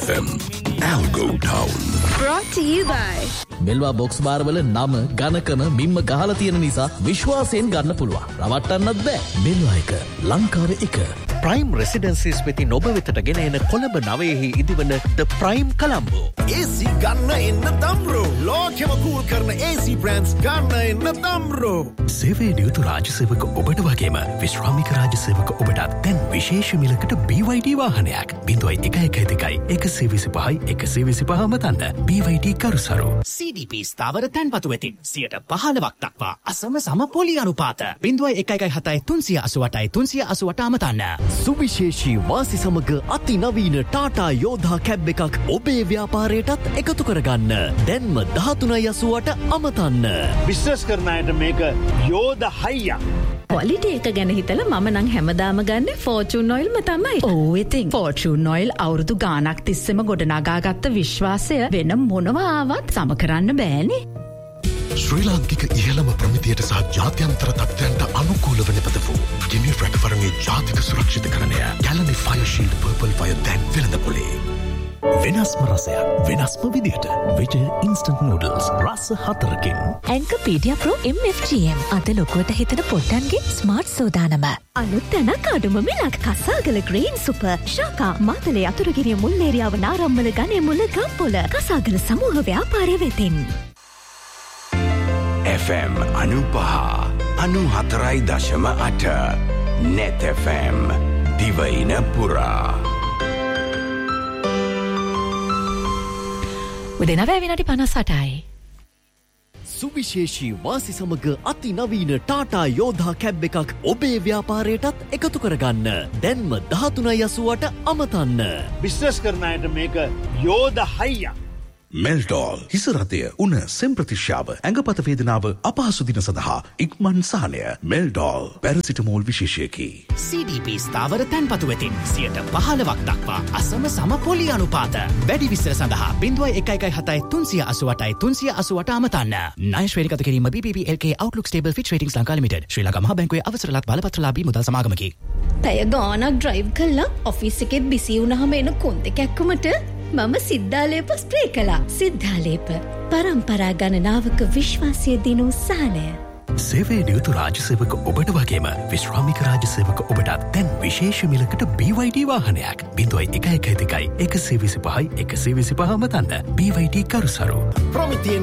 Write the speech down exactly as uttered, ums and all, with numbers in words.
F M Algo Town. Brought to you by මෙල්වා box bar වල නම ඝනකම මිම්ම ගහලා තියෙන නිසා විශ්වාසයෙන් ගන්න පුළුවන්. රවට්ටන්නත් බෑ. මෙල්වා එක ලංකාවේ එක. Prime Residences වෙතින් ඔබ වෙතට ගෙන එන Colombo නවයේහි ඉදිවන The Prime Colombo. A C ගන්න එන්න තම්රෝ. ලෝකෙම කූල් කරන A C brands ගන්න එන්න තම්රෝ. සේවයේ නියුතු රාජ්‍ය සේවක ඔබට වගේම විශ්‍රාමික රාජ්‍ය සේවක ඔබටත් දැන් විශේෂ මිලකට B Y D වාහනයක් බිංදුවයි එක එක දෙකයි එකසිය විසිපහයි එකසිය විසිපහ මතන්න B Y D කරුසරු. C D P ස්ථාවර තැන්පතු වෙතින් සියයට පහළොවක් දක්වා අසම සම පොලි අනුපාත බිංදුවයි එක එකයි හතයි තුන්සිය අසූඅටයි තුන්සිය අසූඅට අමතන්න. සුවිශේෂී වාසි සමග අතිනවීන ටාටා යෝධා කැබ් එකක් ඔබේ ව්‍යාපාරයටත් එකතු කරගන්න. දැන්ම දහතුනයි අසූඅට අමතන්න. බිස්නස් කරන අයට මේක යෝධ හයියක්. ක්වොලිටි එක ගැන හිතලා මම නම් හැමදාම ගන්න ෆෝචූන් ඔයිල්ම තමයි. ඕ ඉතින් ෆෝචූන් ඔයිල් අවුරුදු ගාණක් තිස්සෙම ගොඩනගාගත්ත විශ්වාසය වෙන මොනවා ආවත් සම කරන්න බෑනේ. ශ්‍රී ලාංකික ඉහළම ප්‍රමිතියට සහ ජාත්‍යන්තර තත්ත්වයන්ට අනුකූලව නිපදවූ ගිනි රැකවරණයේ ජාතික සුරක්ෂිතකරණය ගැලනි ෆයර් ෂීල්ඩ් පර්පල් ෆයර් දැන් වෙළඳපොලේ. වෙනස්ම රසයක් වෙනස්ම විදියට විජය ඉන්ස්ටන්ට් නූඩල්ස් රස හතරකින්. ඇන්කපීඩියා pro M F G M අද ලොකුවට හිතන පොට්ටන්ගේ ස්මාර්ට් සෝදානම. අලුත් තැනක් අඩුම මිලක් කසාගල ග්‍රීන් සුපර් ශාකා මාතලේ අතුරුගිරිය මුල්ලේරියාව නාරම්මල ගනේ මුල ගම්පොල කසාගල සමූහ ව්‍යාපාරය වෙතින්. F M අනුපහ අනුහතරයි දශම අට net F M දිවයින පුරා. උදේ නවය විනාඩි පනස් අටයි. සුවිශේෂී වාසි සමග අතිනවීන ටාටා යෝධා කැබ් එකක් ඔබේ ව්‍යාපාරයටත් එකතු කරගන්න. දැන්ම දහතුනයි අසූඅට අමතන්න. බිස්නස් කරන අයට මේක යෝධ හයියක්. මෙල්ඩෝල් හිසරතය උන සෙම්ප්‍රතිශ්‍යාව ඇඟපත වේදනාව අපහසු දින සඳහා ඉක්මන් සහනය. මෙල්ඩෝල් පැරසිටමෝල් විශේෂයකි. C D P ස්ථාවර තැන්පතු වෙතින් සියයට පහළොවක් දක්වා අසම සම පොලි අනුපාත වැඩි විස්තර සඳහා බිංදුවයි එක එකයි හතයි තුන්සිය අසූඅටයි තුන්සිය අසූඅට අමතන්න. ණය ශ්‍රේණිගත කිරීම B B B L K Outlook Stable Fitch Ratings Lanka limited ශ්‍රී ලංකා මහා බැංකුවේ අවසරලත් බලපත්‍රලාභී මුදල් සමාගමකි. පැය ගාණක් ඩ්‍රයිව් කළා ඔෆිස් එකෙත් බිසි වුණාම එන කොන්ද කැක්කමට මම සිද්ධාලේප ස්ප්‍රේ කළා. සිද්ධාලේප පරම්පරා ගණනාවක විශ්වාසය දිනූ සහනය. සේවයේ නියුතු රාජ්‍ය සේවක ඔබට වගේම විශ්‍රාමික රාජ්‍ය සේවක ඔබටත් දැන් විශේෂ මිලකට B Y D වාහනයක් බිංදුවයි එක එක දෙකයි එකසිය විසිපහයි එකසිය විසිපහ මතන්න B Y D කරුසරු. ප්‍රමිතියෙන්